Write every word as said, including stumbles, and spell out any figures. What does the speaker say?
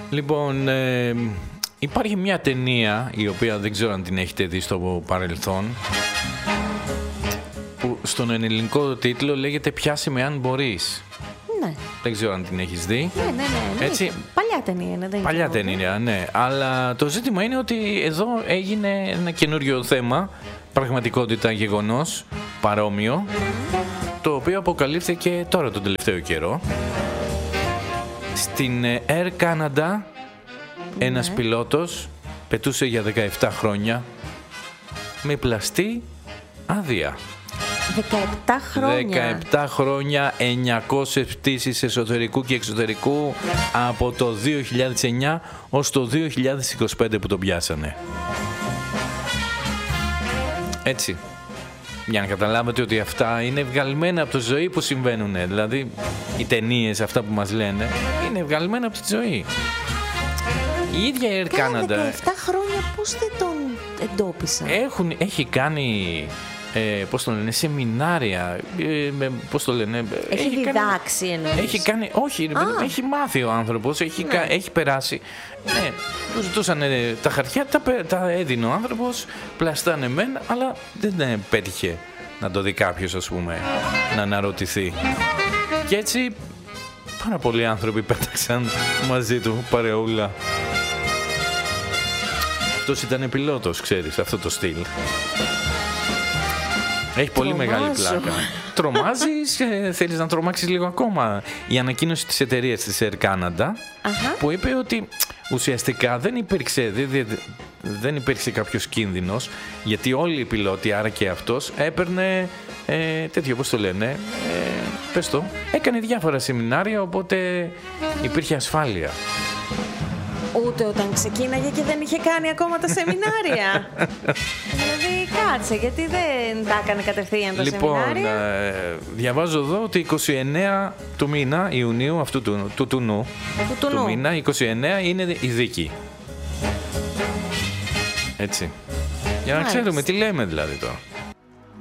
Λοιπόν, ε, υπάρχει μια ταινία η οποία δεν ξέρω αν την έχετε δει στο παρελθόν, που στον ελληνικό τίτλο λέγεται «Πιάσε με αν μπορείς». Ναι. Δεν ξέρω αν την έχεις δει. Ναι, ναι, ναι. Έτσι. Παλιά ταινία είναι. Δεν Παλιά ταινία, ναι. Αλλά το ζήτημα είναι ότι εδώ έγινε ένα καινούριο θέμα, πραγματικότητα, γεγονός, παρόμοιο, το οποίο αποκαλύφθηκε τώρα τον τελευταίο καιρό. Στην Air Canada ένας ναι. πιλότος πετούσε για δεκαεπτά χρόνια με πλαστή άδεια. δεκαεπτά χρόνια. δεκαεπτά χρόνια, εννιακόσιες πτήσεις εσωτερικού και εξωτερικού από το δύο χιλιάδες εννιά ως το δύο χιλιάδες είκοσι πέντε που τον πιάσανε. Έτσι. Για να καταλάβετε ότι αυτά είναι βγαλμένα από τη ζωή που συμβαίνουν. Δηλαδή, οι ταινίες αυτά που μας λένε είναι βγαλμένα από τη ζωή. Η ίδια Air Canada... δεκαεπτά χρόνια πώς δεν τον εντόπισαν. Έχουν, έχει κάνει... Ε, πώς το λένε, σεμινάρια, ε, με, πώς το λένε... Έχει, έχει διδάξει κάνει, εννοείς. Έχει κάνει, όχι, ah. έχει μάθει ο άνθρωπος, έχει, ναι. έχει περάσει. Ναι, του ζητούσαν ε, τα χαρτιά, τα, τα έδινε ο άνθρωπος, πλαστάνε μεν, αλλά δεν ε, πέτυχε να το δει κάποιος, ας πούμε, να αναρωτηθεί. Και έτσι πάρα πολλοί άνθρωποι πέταξαν μαζί του παρεούλα. Αυτός ήταν πιλότος, ξέρεις, αυτό το στυλ. Έχει πολύ Τρομάζω. μεγάλη πλάκα. Τρομάζεις, ε, θέλεις να τρομάξεις λίγο ακόμα. Η ανακοίνωση της εταιρείας της Air Canada, uh-huh. που είπε ότι ουσιαστικά δεν υπήρξε, δεν, δεν υπήρξε κάποιος κίνδυνος, γιατί όλοι οι πιλότοι, άρα και αυτός, έπαιρνε ε, τέτοιο, πώς το λένε, ε, πες το, έκανε διάφορα σεμινάρια, οπότε υπήρχε ασφάλεια. Ούτε όταν ξεκίναγε και δεν είχε κάνει ακόμα τα σεμινάρια. Δηλαδή κάτσε, γιατί δεν τα έκανε κατευθείαν τα λοιπόν, σεμινάρια. Λοιπόν, ε, διαβάζω εδώ ότι είκοσι εννέα του μήνα, Ιουνίου αυτού του, του, του νου, του, του μήνα, είκοσι εννέα είναι η δίκη. Έτσι. Για να Μάλιστα. ξέρουμε τι λέμε δηλαδή τώρα.